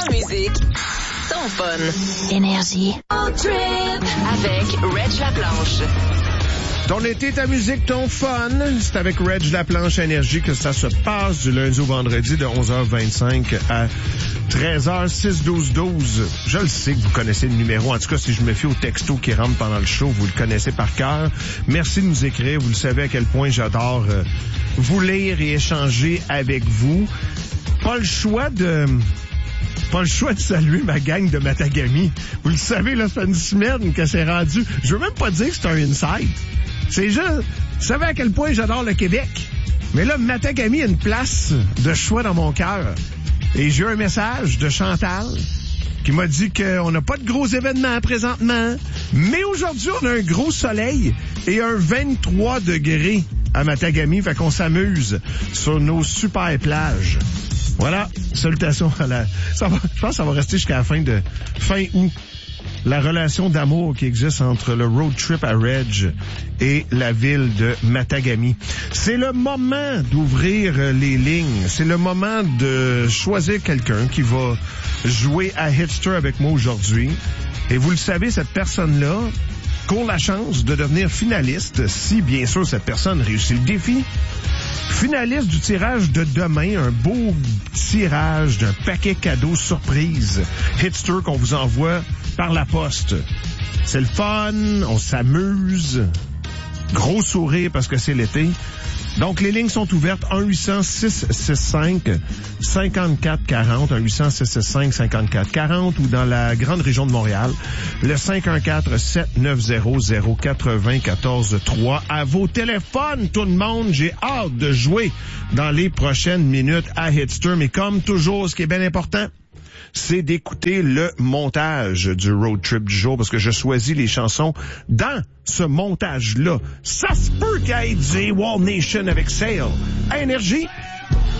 Ta musique, ton fun. Énergie. Road Trip avec Reg Laplanche. Ton été, ta musique, ton fun. C'est avec Reg Laplanche Énergie que ça se passe du lundi au vendredi de 11h25 à 13h, 6-12-12. Je le sais que vous connaissez le numéro. En tout cas, si je me fie au texto qui rentre pendant le show, vous le connaissez par cœur. Merci de nous écrire. Vous le savez à quel point j'adore vous lire et échanger avec vous. Pas le choix de saluer ma gang de Matagami. Vous le savez, là, ça fait une semaine que c'est rendu. Je veux même pas dire que c'est un insight. C'est juste, vous savez à quel point j'adore le Québec. Mais là, Matagami a une place de choix dans mon cœur. Et j'ai eu un message de Chantal qui m'a dit qu'on n'a pas de gros événements présentement. Mais aujourd'hui, on a un gros soleil et un 23 degrés à Matagami. Fait qu'on s'amuse sur nos super plages. Voilà, salutations à je pense que ça va rester jusqu'à la fin août. La relation d'amour qui existe entre le road trip à Reg et la ville de Matagami. C'est le moment d'ouvrir les lignes. C'est le moment de choisir quelqu'un qui va jouer à Hitster avec moi aujourd'hui. Et vous le savez, cette personne-là court la chance de devenir finaliste si, bien sûr, cette personne réussit le défi. Finaliste du tirage de demain, un beau tirage d'un paquet cadeau surprise Hitster qu'on vous envoie par la poste. C'est le fun, on s'amuse, gros sourire parce que c'est l'été. Donc, les lignes sont ouvertes 1-800-665-5440, 1-800-665-5440 ou dans la grande région de Montréal, le 514-790-094-3. À vos téléphones, tout le monde, j'ai hâte de jouer dans les prochaines minutes à Hitster. Mais comme toujours, ce qui est bien important, c'est d'écouter le montage du road trip du jour parce que je choisis les chansons dans ce montage-là. Ça se peut qu'il y ait du Wall Nation avec Sale. À Énergie.